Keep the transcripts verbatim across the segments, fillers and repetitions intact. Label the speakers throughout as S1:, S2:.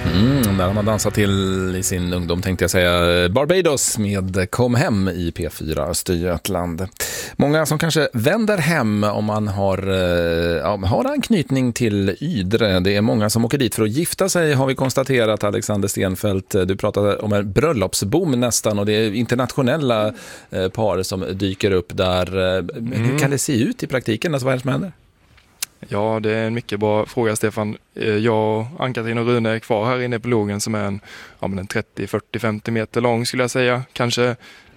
S1: Mm, där har man dansat till i sin ungdom, tänkte jag säga. Barbados med Kom hem i P fyra Östergötland. Många som kanske vänder hem om man har, ja, har anknytning till Ydre. Det är många som åker dit för att gifta sig, har vi konstaterat. Alexander Stenfeldt, du pratade om en bröllopsboom nästan, och det är internationella par som dyker upp där. Mm. Hur kan det se ut i praktiken? Alltså, vad är det som händer?
S2: Ja, det är en mycket bra fråga, Stefan. Jag och Ann-Katrin och Rune är kvar här inne på logen som är en, ja, men en trettio, fyrtio, femtio meter lång skulle jag säga. Kanske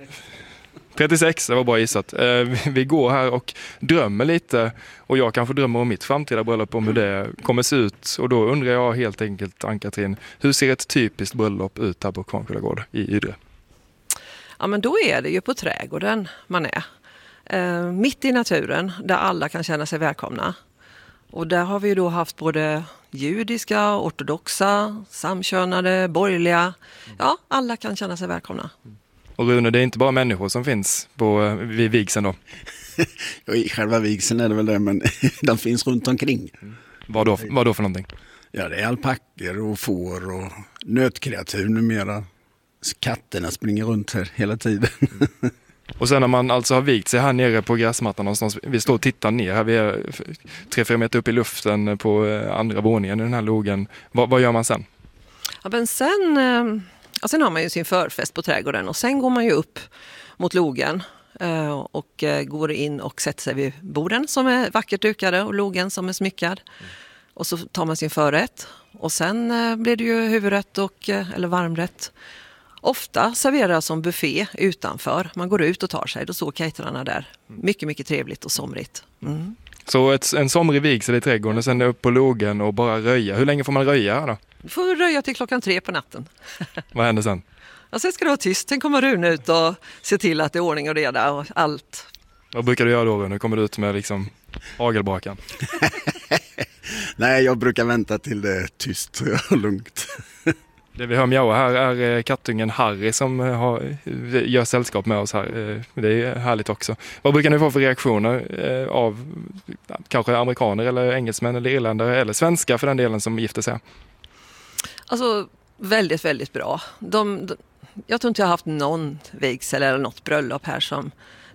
S2: trettiosex, det var bra gissat. Vi går här och drömmer lite, och jag kanske drömmer om mitt framtida bröllop, om hur det kommer se ut. Och då undrar jag helt enkelt, Ann-Katrin, hur ser ett typiskt bröllop ut här på Kvarnskedagård i Ydre?
S3: Ja, men då är det ju på trädgården man är. Eh, mitt i naturen, där alla kan känna sig välkomna. Och där har vi då haft både judiska, ortodoxa, samkönade, borgerliga. Ja, alla kan känna sig välkomna.
S2: Och Rune, det är inte bara människor som finns på, vid vigseln då?
S4: Ja, i själva vigseln är det väl det, men de finns runt omkring.
S2: Mm. Vad då, vad då för någonting?
S4: Ja, det är alpacker och får och nötkreatur numera. Katterna springer runt här hela tiden.
S2: Mm. Och sen när man alltså har vigt sig här nere på gräsmattan någonstans, vi står och tittar ner här, vi är tre, fyra meter upp i luften på andra våningen i den här logen. Vad, vad gör man sen?
S3: Ja, men sen, ja, sen har man ju sin förfest på trädgården, och sen går man ju upp mot logen och går in och sätter sig vid borden som är vackert dukade och logen som är smyckad. Mm. Och så tar man sin förrätt, och sen blir det ju huvudrätt och, eller varmrätt. Ofta serveras som buffé utanför. Man går ut och tar sig. Då står caterarna där. Mycket, mycket trevligt och somrigt. Mm.
S2: Så ett, en somrig vigsel i trädgården och sen upp på logen och bara röja. Hur länge får man röja här då?
S3: Du får röja till klockan tre på natten.
S2: Vad händer sen?
S3: Ja, sen ska det vara tyst. Sen kommer Rune ut och se till att det är ordning och reda och allt.
S2: Vad brukar du göra då, Rune? Kommer du ut med liksom hagelbrakan?
S4: Nej, jag brukar vänta till det är tyst och lugnt.
S2: Det vi hör mjaua här är kattungen Harry som har, gör sällskap med oss här. Det är härligt också. Vad brukar ni få för reaktioner av kanske amerikaner eller engelsmän eller irländare eller svenskar för den delen som gifter sig?
S3: Alltså väldigt, väldigt bra. De, de, jag tror inte jag har haft någon vigsel eller något bröllop här som